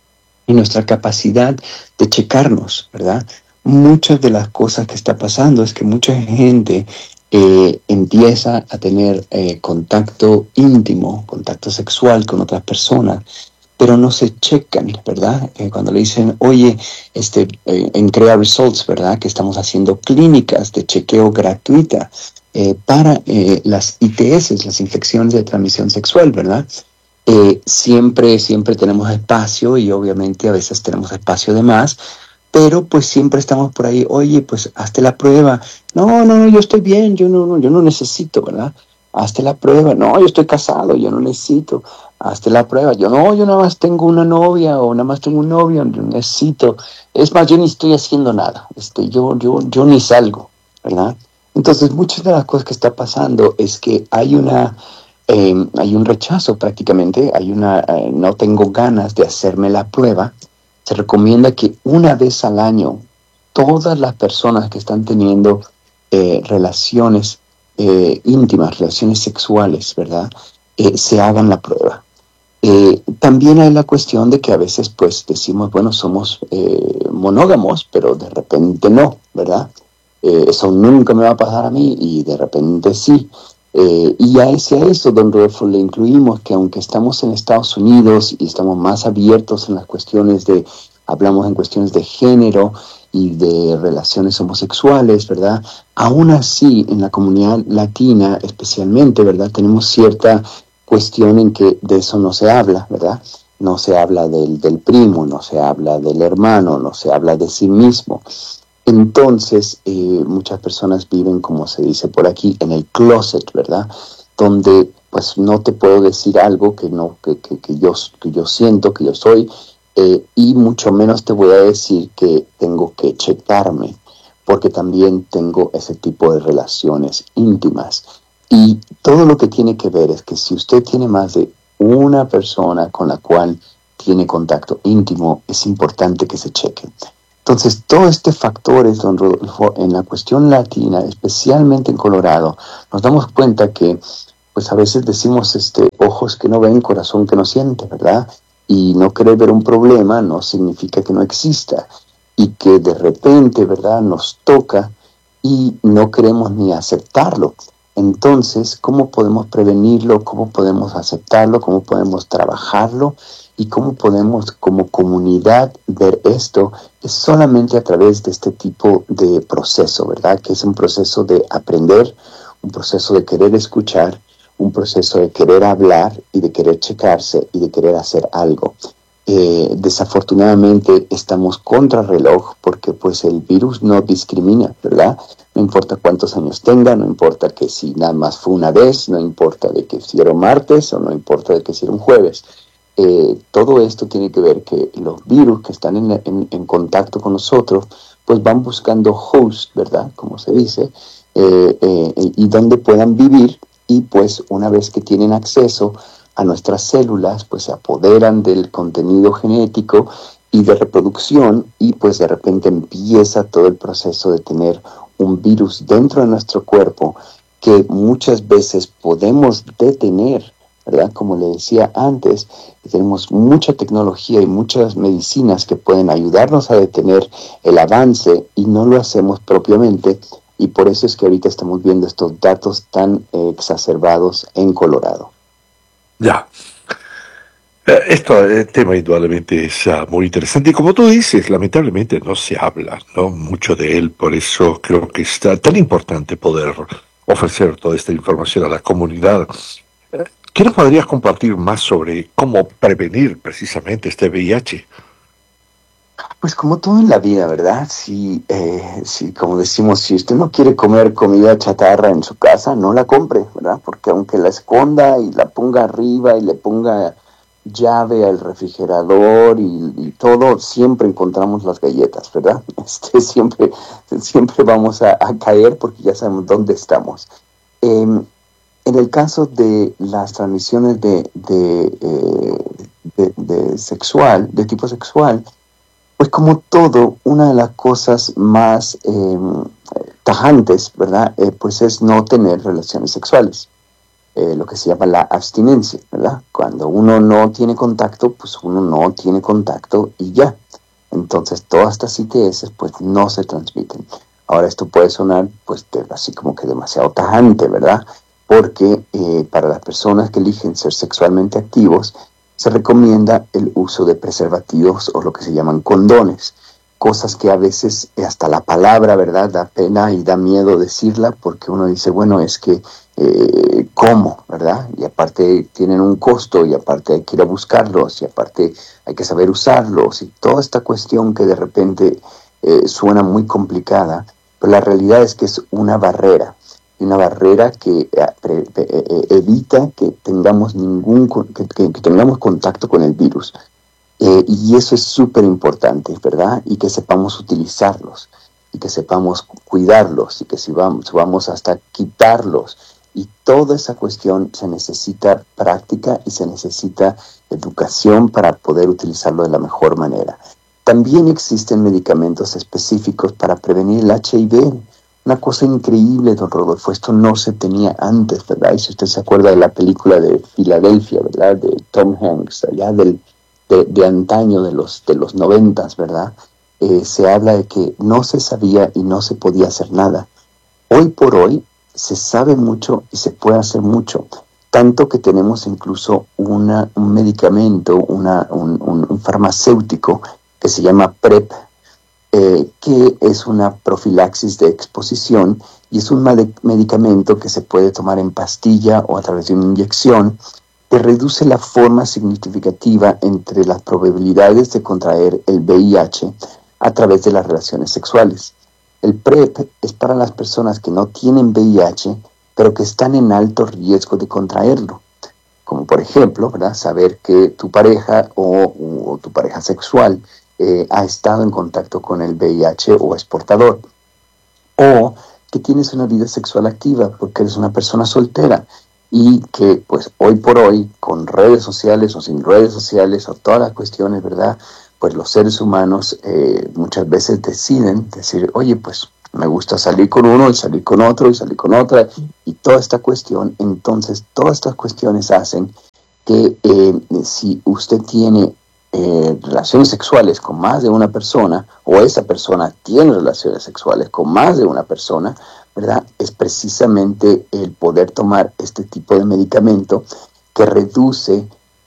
y nuestra capacidad de checarnos, ¿verdad? Muchas de las cosas que está pasando es que mucha gente eh, empieza a tener eh, contacto íntimo, contacto sexual con otras personas, pero no se checan, ¿verdad? Eh, cuando le dicen, oye, este, eh, en Crea Results, ¿verdad?, que estamos haciendo clínicas de chequeo gratuita eh, para eh, las I T S, las infecciones de transmisión sexual, ¿verdad? Eh, siempre, siempre tenemos espacio, y obviamente a veces tenemos espacio de más, pero pues siempre estamos por ahí, oye, pues hazte la prueba. No, no, no, yo estoy bien, yo no, no, yo no necesito, ¿verdad? Hazte la prueba. No, yo estoy casado, yo no necesito. Hazte la prueba. Yo no, yo nada más tengo una novia o nada más tengo un novio, yo necesito. Es más, yo ni estoy haciendo nada. Este, yo, yo, yo ni salgo, ¿verdad? Entonces, muchas de las cosas que está pasando es que hay una, eh, hay un rechazo prácticamente, hay una, eh, no tengo ganas de hacerme la prueba. Se recomienda que una vez al año todas las personas que están teniendo eh, relaciones eh, íntimas, relaciones sexuales, ¿verdad?, eh, se hagan la prueba. Eh, también hay la cuestión de que a veces pues decimos, bueno, somos eh, monógamos, pero de repente no, ¿verdad? Eh, eso nunca me va a pasar a mí y de repente sí. Eh, y a ese a eso, don Rodolfo, le incluimos que aunque estamos en Estados Unidos y estamos más abiertos en las cuestiones de, hablamos en cuestiones de género y de relaciones homosexuales, ¿verdad? Aún así, en la comunidad latina especialmente, ¿verdad?, tenemos cierta cuestión en que de eso no se habla, ¿verdad? no se habla del, del primo, no se habla del hermano, no se habla de sí mismo. Entonces, eh, muchas personas viven, como se dice por aquí, en el closet, ¿verdad? Donde, pues, no te puedo decir algo que no que, que, que, yo, que yo siento, que yo soy, eh, y mucho menos te voy a decir que tengo que checarme, porque también tengo ese tipo de relaciones íntimas. Y todo lo que tiene que ver es que si usted tiene más de una persona con la cual tiene contacto íntimo, es importante que se cheque. Entonces, todos estos factores, don Rodolfo, en la cuestión latina, especialmente en Colorado, nos damos cuenta que, pues a veces decimos, este, ojos que no ven, corazón que no siente, ¿verdad? Y no querer ver un problema no significa que no exista. Y que de repente, ¿verdad?, nos toca y no queremos ni aceptarlo. Entonces, ¿cómo podemos prevenirlo? ¿Cómo podemos aceptarlo? ¿Cómo podemos trabajarlo? ¿Y cómo podemos como comunidad ver esto? Es solamente a través de este tipo de proceso, ¿verdad? Que es un proceso de aprender, un proceso de querer escuchar, un proceso de querer hablar y de querer checarse y de querer hacer algo. Eh, desafortunadamente estamos contra reloj porque pues el virus no discrimina, ¿verdad? No importa cuántos años tenga, no importa que si nada más fue una vez, no importa de que si era un martes o no importa de que si era un jueves. Eh, todo esto tiene que ver que los virus que están en, en, en contacto con nosotros pues van buscando host, ¿verdad? Como se dice, eh, eh, y donde puedan vivir y pues una vez que tienen acceso a nuestras células, pues se apoderan del contenido genético y de reproducción y pues de repente empieza todo el proceso de tener un virus dentro de nuestro cuerpo que muchas veces podemos detener, ¿verdad? Como le decía antes, tenemos mucha tecnología y muchas medicinas que pueden ayudarnos a detener el avance y no lo hacemos propiamente y por eso es que ahorita estamos viendo estos datos tan eh, exacerbados en Colorado. Ya. Eh, Esto, el tema indudablemente es uh, muy interesante y como tú dices, lamentablemente no se habla, ¿no? Mucho de él, por eso creo que es tan importante poder ofrecer toda esta información a la comunidad. Eh, ¿Qué nos podrías compartir más sobre cómo prevenir precisamente este V I H? Pues como todo en la vida, ¿verdad? Si, eh, si, como decimos, si usted no quiere comer comida chatarra en su casa, no la compre, ¿verdad? Porque aunque la esconda y la ponga arriba y le ponga llave al refrigerador y, y todo, siempre encontramos las galletas, ¿verdad? Este, siempre, siempre vamos a, a caer porque ya sabemos dónde estamos. Eh, en el caso de las transmisiones de, de, eh, de, de sexual, de tipo sexual, pues como todo, una de las cosas más eh, tajantes, ¿verdad? Eh, pues es no tener relaciones sexuales, eh, lo que se llama la abstinencia, ¿verdad? Cuando uno no tiene contacto, pues uno no tiene contacto y ya. Entonces todas estas I T S pues no se transmiten. Ahora esto puede sonar pues de, así como que demasiado tajante, ¿verdad? Porque eh, para las personas que eligen ser sexualmente activos, se recomienda el uso de preservativos o lo que se llaman condones, cosas que a veces hasta la palabra, ¿verdad?, da pena y da miedo decirla porque uno dice, bueno, es que, eh, ¿cómo?, ¿verdad? Y aparte tienen un costo y aparte hay que ir a buscarlos y aparte hay que saber usarlos y toda esta cuestión que de repente eh, suena muy complicada, pero la realidad es que es una barrera. Una barrera que eh, pre, pre, eh, evita que tengamos ningún que, que, que tengamos contacto con el virus. Eh, y eso es súper importante, ¿verdad? Y que sepamos utilizarlos, y que sepamos cuidarlos, y que si vamos, vamos hasta quitarlos. Y toda esa cuestión se necesita práctica y se necesita educación para poder utilizarlo de la mejor manera. También existen medicamentos específicos para prevenir el H I V. Una cosa increíble, don Rodolfo, esto no se tenía antes, ¿verdad? Y si usted se acuerda de la película de Filadelfia, ¿verdad? De Tom Hanks, allá del, de, de antaño, de los, de los noventas, ¿verdad? Eh, se habla de que no se sabía y no se podía hacer nada. Hoy por hoy se sabe mucho y se puede hacer mucho, tanto que tenemos incluso una, un medicamento, una, un, un, un farmacéutico que se llama PrEP, Eh, que es una profilaxis de exposición y es un medicamento que se puede tomar en pastilla o a través de una inyección te reduce la forma significativa entre las probabilidades de contraer el V I H a través de las relaciones sexuales. El PrEP es para las personas que no tienen V I H, pero que están en alto riesgo de contraerlo. Como por ejemplo, ¿verdad?, saber que tu pareja o, o tu pareja sexual eh, ha estado en contacto con el V I H o es portador. O que tienes una vida sexual activa porque eres una persona soltera y que pues hoy por hoy, con redes sociales o sin redes sociales o todas las cuestiones, ¿verdad?, pues los seres humanos eh, muchas veces deciden decir, oye, pues me gusta salir con uno y salir con otro y salir con otra y toda esta cuestión. Entonces todas estas cuestiones hacen que eh, si usted tiene eh, relaciones sexuales con más de una persona o esa persona tiene relaciones sexuales con más de una persona, ¿verdad?, es precisamente el poder tomar este tipo de medicamento que reduce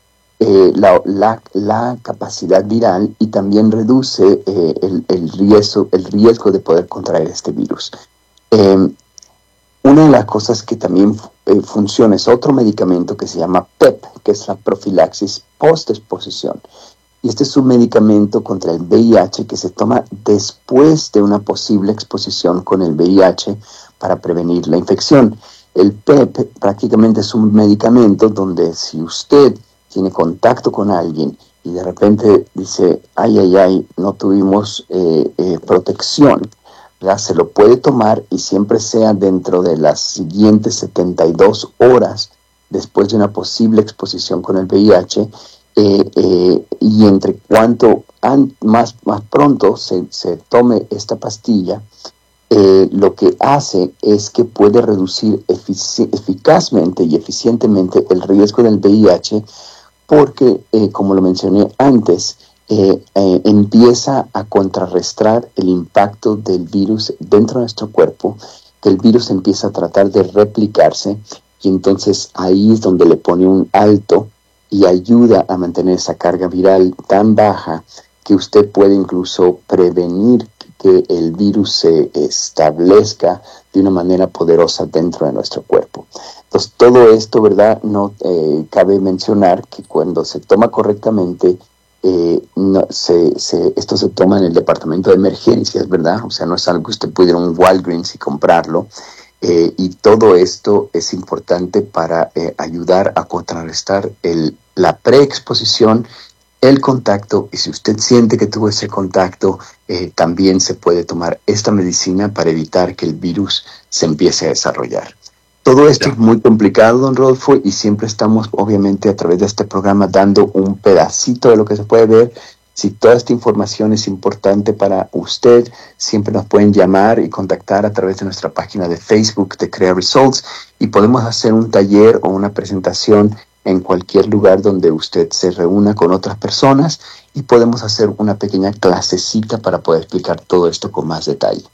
Eh, la, la, la capacidad viral y también reduce eh, el, el, riesgo, el riesgo de poder contraer este virus. Eh, una de las cosas que también eh, funciona es otro medicamento que se llama PEP, que es la profilaxis post-exposición. Y este es un medicamento contra el V I H que se toma después de una posible exposición con el V I H para prevenir la infección. El PEP prácticamente es un medicamento donde si usted tiene contacto con alguien y de repente dice, ay, ay, ay, no tuvimos eh, eh, protección, ¿verdad?, se lo puede tomar y siempre sea dentro de las siguientes setenta y dos horas después de una posible exposición con el V I H, eh, eh, y entre cuanto an- más, más pronto se, se tome esta pastilla, eh, lo que hace es que puede reducir efici- eficazmente y eficientemente el riesgo del V I H, porque, eh, como lo mencioné antes, eh, eh, empieza a contrarrestar el impacto del virus dentro de nuestro cuerpo, que el virus empieza a tratar de replicarse, y entonces ahí es donde le pone un alto y ayuda a mantener esa carga viral tan baja que usted puede incluso prevenir que el virus se establezca de una manera poderosa dentro de nuestro cuerpo. Entonces, todo esto, ¿verdad?, no eh, cabe mencionar que cuando se toma correctamente, eh, no, se, se, esto se toma en el departamento de emergencias, ¿verdad? O sea, no es algo que usted puede ir a un Walgreens y comprarlo. Eh, y todo esto es importante para eh, ayudar a contrarrestar el, la preexposición, el contacto, y si usted siente que tuvo ese contacto, eh, también se puede tomar esta medicina para evitar que el virus se empiece a desarrollar. Todo esto yeah. es muy complicado, don Rodolfo, y siempre estamos, obviamente, a través de este programa dando un pedacito de lo que se puede ver. Si toda esta información es importante para usted, siempre nos pueden llamar y contactar a través de nuestra página de Facebook de Crea Results y podemos hacer un taller o una presentación en cualquier lugar donde usted se reúna con otras personas y podemos hacer una pequeña clasecita para poder explicar todo esto con más detalle.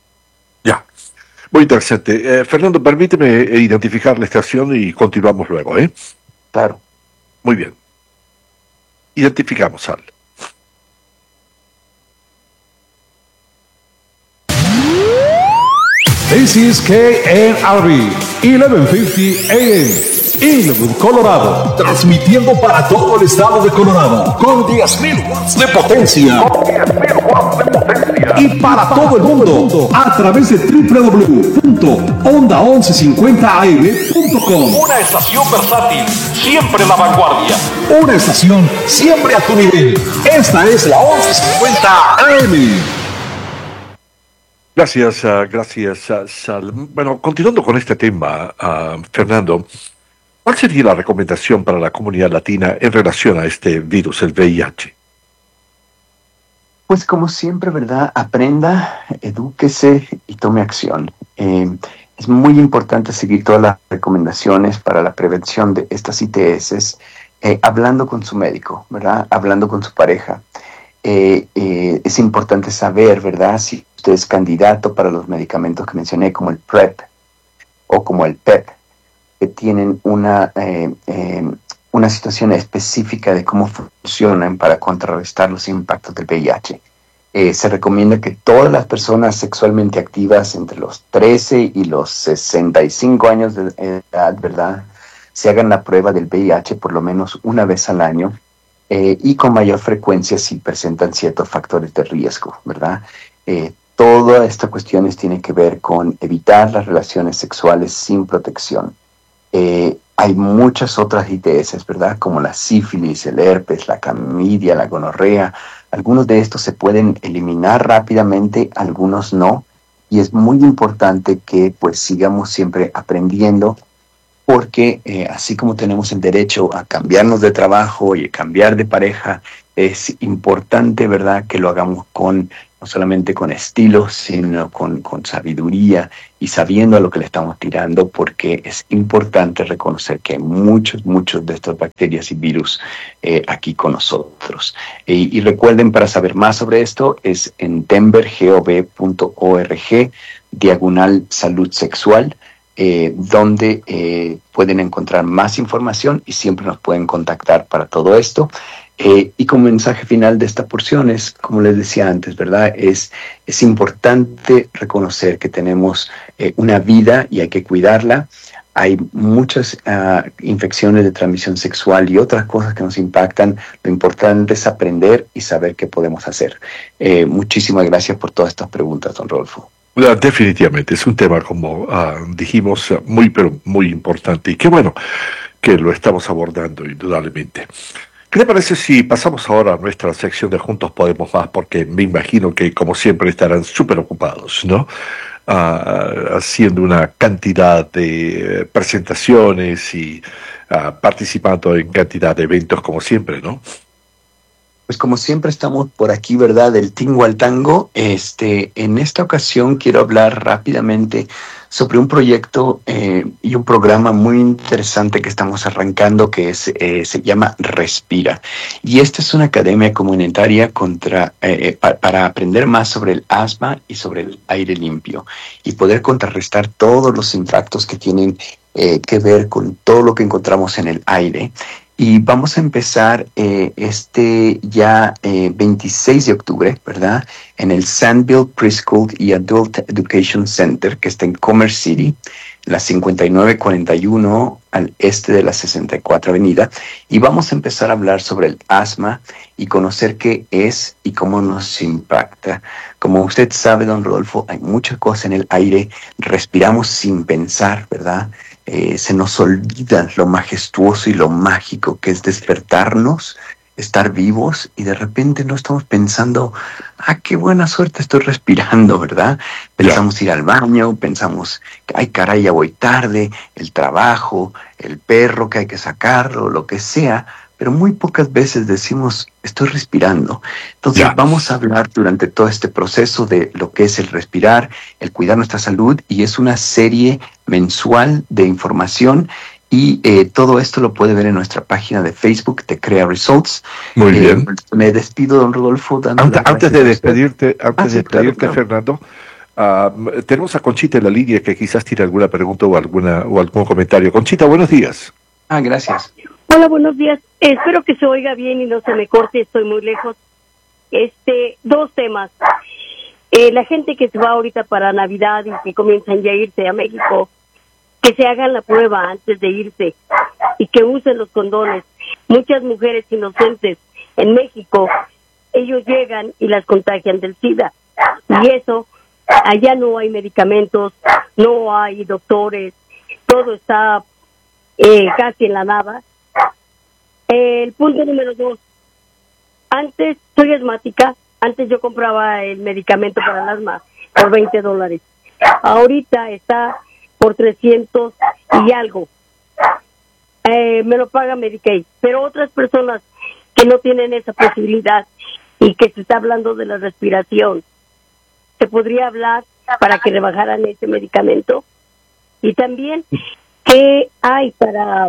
Ya, muy interesante. Eh, Fernando, permíteme identificar la estación y continuamos luego, ¿eh? Claro. Muy bien. Identificamos, Al. This is K N R B, eleven fifty A M, Inglewood, Colorado. Transmitiendo para todo el estado de Colorado con diez mil watts de potencia. Con diez mil watts de potencia. Y para todo el mundo a través de doble u doble u doble u punto onda once cincuenta a m punto com. Una estación versátil, siempre en la vanguardia. Una estación siempre a tu nivel. Esta es la once cincuenta A M. Gracias, uh, gracias, uh, Sal. Bueno, continuando con este tema, uh, Fernando, ¿cuál sería la recomendación para la comunidad latina en relación a este virus, el V I H? Pues como siempre, ¿verdad? Aprenda, edúquese y tome acción. Eh, es muy importante seguir todas las recomendaciones para la prevención de estas I T S, eh, hablando con su médico, ¿verdad? Hablando con su pareja. Eh, eh, es importante saber, ¿verdad?, si usted es candidato para los medicamentos que mencioné, como el PrEP o como el PEP, que tienen una, eh, eh, una situación específica de cómo funcionan para contrarrestar los impactos del V I H. Eh, se recomienda que todas las personas sexualmente activas entre los trece y los sesenta y cinco años de edad, ¿verdad?, se hagan la prueba del V I H por lo menos una vez al año eh, y con mayor frecuencia si presentan ciertos factores de riesgo, ¿verdad? Eh, todas estas cuestiones tienen que ver con evitar las relaciones sexuales sin protección. Eh, hay muchas otras I T S, ¿verdad? Como la sífilis, el herpes, la clamidia, la gonorrea. Algunos de estos se pueden eliminar rápidamente, algunos no. Y es muy importante que pues sigamos siempre aprendiendo, porque eh, así como tenemos el derecho a cambiarnos de trabajo y a cambiar de pareja, es importante, ¿verdad?, que lo hagamos con no solamente con estilo, sino con, con sabiduría y sabiendo a lo que le estamos tirando, porque es importante reconocer que hay muchos, muchos de estas bacterias y virus eh, aquí con nosotros. E, y recuerden, para saber más sobre esto, es en denver gov punto org, diagonal salud sexual, eh, donde eh, pueden encontrar más información y siempre nos pueden contactar para todo esto. Eh, y como mensaje final de esta porción es, como les decía antes, ¿verdad? Es, es importante reconocer que tenemos eh, una vida y hay que cuidarla. Hay muchas uh, infecciones de transmisión sexual y otras cosas que nos impactan. Lo importante es aprender y saber qué podemos hacer. Eh, muchísimas gracias por todas estas preguntas, don Rodolfo. Uh, definitivamente, es un tema, como uh, dijimos, uh, muy, pero muy importante. Y qué bueno que lo estamos abordando, indudablemente. ¿Qué le parece si pasamos ahora a nuestra sección de Juntos Podemos Más? Porque me imagino que, como siempre, estarán súper ocupados, ¿no? Uh, haciendo una cantidad de presentaciones y uh, participando en cantidad de eventos, como siempre, ¿no? Pues como siempre estamos por aquí, ¿verdad? Del tingo al tango. Este, en esta ocasión quiero hablar rápidamente sobre un proyecto eh, y un programa muy interesante que estamos arrancando, que es, eh, se llama Respira. Y esta es una academia comunitaria contra, eh, pa, para aprender más sobre el asma y sobre el aire limpio y poder contrarrestar todos los impactos que tienen eh, que ver con todo lo que encontramos en el aire. Y vamos a empezar eh, este ya eh, veintiséis de octubre, ¿verdad? En el Sandville Preschool y Adult Education Center, que está en Commerce City, la cincuenta y nueve cuarenta y uno al este de la sesenta y cuatro Avenida. Y vamos a empezar a hablar sobre el asma y conocer qué es y cómo nos impacta. Como usted sabe, don Rodolfo, hay muchas cosas en el aire. Respiramos sin pensar, ¿verdad? Eh, se nos olvida lo majestuoso y lo mágico que es despertarnos, estar vivos y de repente no estamos pensando, ah, qué buena suerte estoy respirando, ¿verdad? Pensamos yeah. ir al baño, pensamos, ay caray, ya voy tarde, el trabajo, el perro que hay que sacarlo, lo que sea, pero muy pocas veces decimos, estoy respirando. Entonces yeah. vamos a hablar durante todo este proceso de lo que es el respirar, el cuidar nuestra salud, y es una serie mensual de información, y eh, todo esto lo puede ver en nuestra página de Facebook de Crea Results. Muy eh, bien. Me despido, don Rodolfo. Antes, antes de despedirte, antes ah, de sí, despedirte, claro, claro. Fernando, uh, tenemos a Conchita en la línea que quizás tiene alguna pregunta o alguna o algún comentario. Conchita, buenos días. Ah, gracias. Hola, buenos días. Eh, espero que se oiga bien y no se me corte, estoy muy lejos. Este, dos temas. Eh, la gente que se va ahorita para Navidad y que comienzan ya a irse a México, que se hagan la prueba antes de irse y que usen los condones. Muchas mujeres inocentes en México, ellos llegan y las contagian del SIDA. Y eso, allá no hay medicamentos, no hay doctores, todo está eh, casi en la nada. El punto número dos, antes, soy asmática, antes yo compraba el medicamento para el asma por veinte dólares. Ahorita está por trescientos y algo. Eh, me lo paga Medicaid. Pero otras personas que no tienen esa posibilidad y que se está hablando de la respiración, ¿se podría hablar para que rebajaran ese medicamento? Y también, ¿qué hay para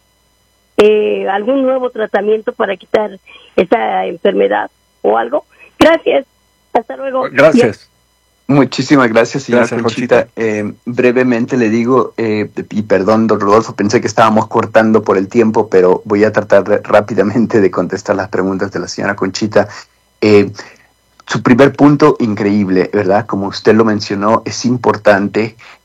eh, algún nuevo tratamiento para quitar esa enfermedad o algo? Gracias. Hasta luego. Gracias. Muchísimas gracias, señora Gracias, Conchita. Eh, brevemente le digo, eh, y perdón, don Rodolfo, pensé que estábamos cortando por el tiempo, pero voy a tratar de, rápidamente de contestar las preguntas de la señora Conchita. Eh, su primer punto, increíble, ¿verdad? Como usted lo mencionó, es importante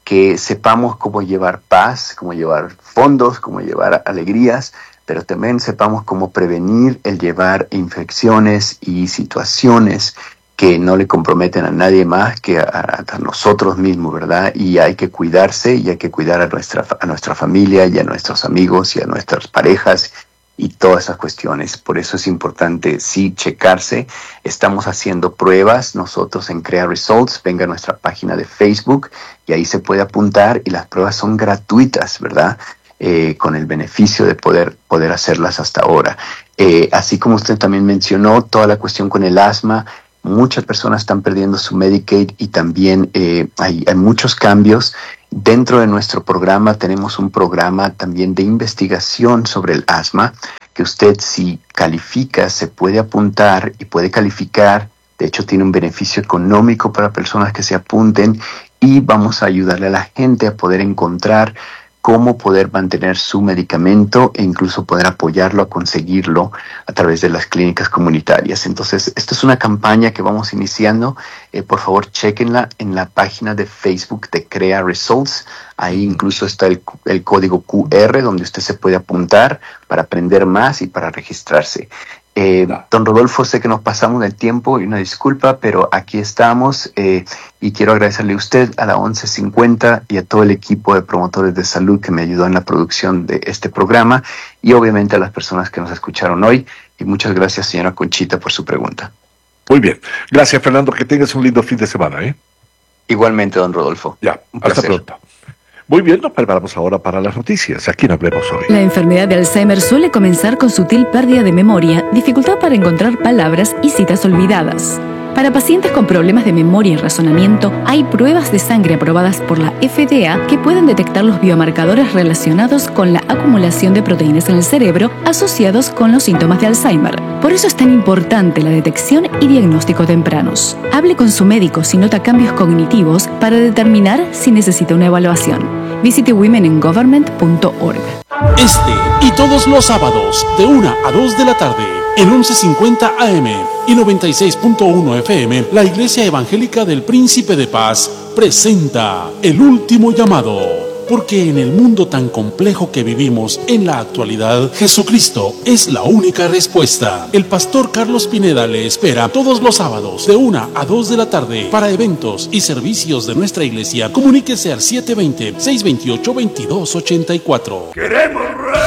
que sepamos cómo llevar paz, cómo llevar fondos, cómo llevar alegrías, pero también sepamos cómo prevenir el llevar infecciones y situaciones que no le comprometen a nadie más que a, a nosotros mismos, ¿verdad? Y hay que cuidarse y hay que cuidar a nuestra, a nuestra familia y a nuestros amigos y a nuestras parejas y todas esas cuestiones. Por eso es importante, sí, checarse. Estamos haciendo pruebas nosotros en Crea Results. Venga a nuestra página de Facebook y ahí se puede apuntar y las pruebas son gratuitas, ¿verdad? Eh, con el beneficio de poder, poder hacerlas hasta ahora. Eh, así como usted también mencionó, toda la cuestión con el asma, muchas personas están perdiendo su Medicaid y también eh, hay, hay muchos cambios. Dentro de nuestro programa tenemos un programa también de investigación sobre el asma, que usted si califica se puede apuntar y puede calificar. De hecho tiene un beneficio económico para personas que se apunten y vamos a ayudarle a la gente a poder encontrar cómo poder mantener su medicamento e incluso poder apoyarlo a conseguirlo a través de las clínicas comunitarias. Entonces, esto es una campaña que vamos iniciando. Eh, por favor, chequenla en la página de Facebook de Crea Results. Ahí incluso está el, el código Q R donde usted se puede apuntar para aprender más y para registrarse. Eh, don Rodolfo, sé que nos pasamos del tiempo y una disculpa, pero aquí estamos eh, y quiero agradecerle a usted, a la once cincuenta y a todo el equipo de promotores de salud que me ayudó en la producción de este programa y obviamente a las personas que nos escucharon hoy. Y muchas gracias, señora Conchita, por su pregunta. Muy bien. Gracias, Fernando. Que tengas un lindo fin de semana, ¿eh? Igualmente, don Rodolfo. Ya, hasta pronto. Muy bien, nos preparamos ahora para las noticias. Aquí nos Hablemos Hoy. La enfermedad de Alzheimer suele comenzar con sutil pérdida de memoria, dificultad para encontrar palabras y citas olvidadas. Para pacientes con problemas de memoria y razonamiento, hay pruebas de sangre aprobadas por la F D A que pueden detectar los biomarcadores relacionados con la acumulación de proteínas en el cerebro asociados con los síntomas de Alzheimer. Por eso es tan importante la detección y diagnóstico tempranos. Hable con su médico si nota cambios cognitivos para determinar si necesita una evaluación. Visite women in government punto org. Este y todos los sábados de una a dos de la tarde en once cincuenta A M y noventa y seis punto uno F M, la Iglesia Evangélica del Príncipe de Paz presenta El Último Llamado. Porque en el mundo tan complejo que vivimos en la actualidad, Jesucristo es la única respuesta. El pastor Carlos Pineda le espera todos los sábados de una a dos de la tarde para eventos y servicios de nuestra iglesia. Comuníquese al siete dos cero, seis dos ocho, dos dos ocho cuatro. ¡Queremos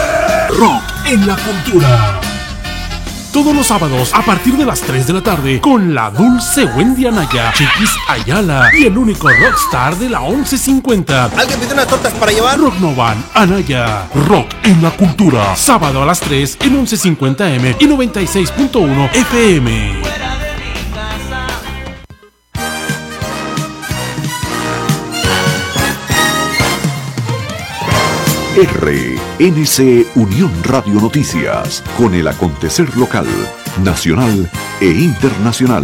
rock en la cultura! Todos los sábados a partir de las tres de la tarde con la dulce Wendy Anaya, Chiquis Ayala y el único rockstar de la once cincuenta. ¿Alguien pide unas tortas para llevar? Rock Novan Anaya. Rock en la cultura. Sábado a las tres en once cincuenta A M y noventa y seis punto uno F M. R N C Unión Radio Noticias, con el acontecer local, nacional e internacional.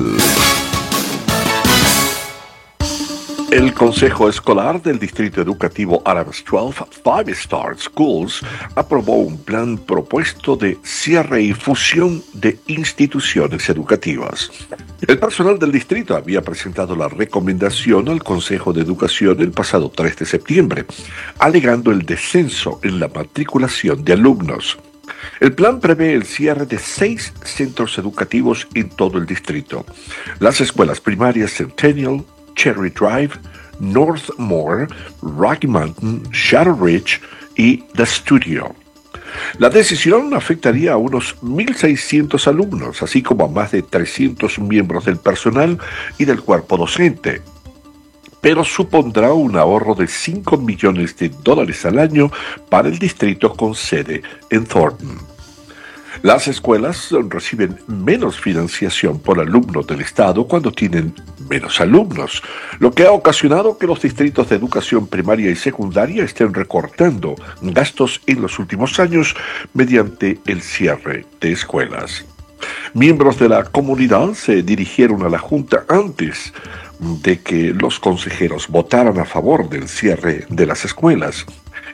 El Consejo Escolar del Distrito Educativo Adams doce Five Star Schools aprobó un plan propuesto de cierre y fusión de instituciones educativas. El personal del distrito había presentado la recomendación al Consejo de Educación el pasado tres de septiembre, alegando el descenso en la matriculación de alumnos. El plan prevé el cierre de seis centros educativos en todo el distrito. Las escuelas primarias Centennial, Cherry Drive, Northmore, Rocky Mountain, Shadow Ridge y The Studio. La decisión afectaría a unos mil seiscientos alumnos, así como a más de trescientos miembros del personal y del cuerpo docente, pero supondrá un ahorro de cinco millones de dólares al año para el distrito con sede en Thornton. Las escuelas reciben menos financiación por alumno del Estado cuando tienen menos alumnos, lo que ha ocasionado que los distritos de educación primaria y secundaria estén recortando gastos en los últimos años mediante el cierre de escuelas. Miembros de la comunidad se dirigieron a la Junta antes de que los consejeros votaran a favor del cierre de las escuelas.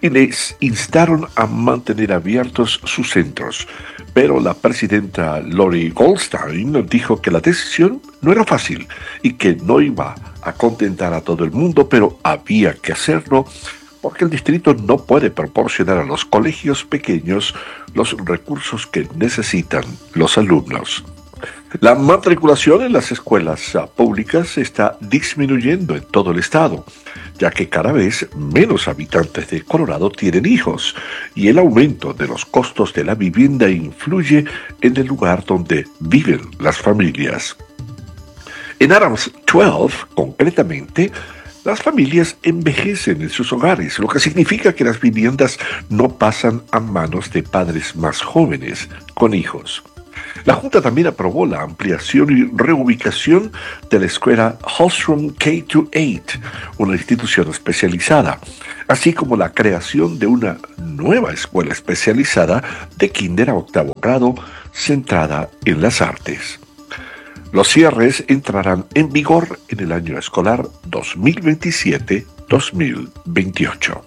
y les instaron a mantener abiertos sus centros. Pero la presidenta Lori Goldstein dijo que la decisión no era fácil y que no iba a contentar a todo el mundo, pero había que hacerlo porque el distrito no puede proporcionar a los colegios pequeños los recursos que necesitan los alumnos. La matriculación en las escuelas públicas está disminuyendo en todo el estado, ya que cada vez menos habitantes de Colorado tienen hijos, y el aumento de los costos de la vivienda influye en el lugar donde viven las familias. En Adams doce, concretamente, las familias envejecen en sus hogares, lo que significa que las viviendas no pasan a manos de padres más jóvenes con hijos. La Junta también aprobó la ampliación y reubicación de la escuela Hallstrom K ocho, una institución especializada, así como la creación de una nueva escuela especializada de kinder a octavo grado centrada en las artes. Los cierres entrarán en vigor en el año escolar dos mil veintisiete dos mil veintiocho.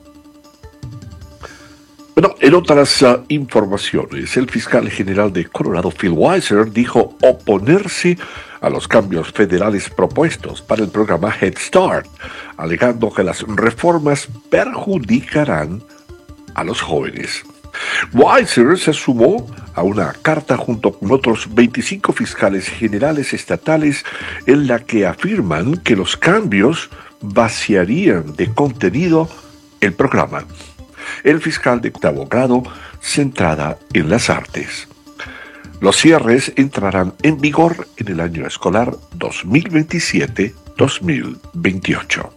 Bueno, en otras uh, informaciones, el fiscal general de Colorado, Phil Weiser, dijo oponerse a los cambios federales propuestos para el programa Head Start, alegando que las reformas perjudicarán a los jóvenes. Weiser se sumó a una carta junto con otros veinticinco fiscales generales estatales en la que afirman que los cambios vaciarían de contenido el programa. El fiscal de octavo grado centrada en las artes. Los cierres entrarán en vigor en el año escolar dos mil veintisiete dos mil veintiocho.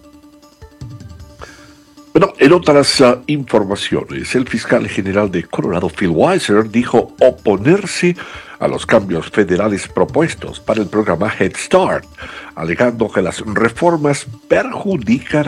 Bueno, en otras uh, informaciones, el fiscal general de Colorado, Phil Weiser, dijo oponerse a los cambios federales propuestos para el programa Head Start, alegando que las reformas perjudicarán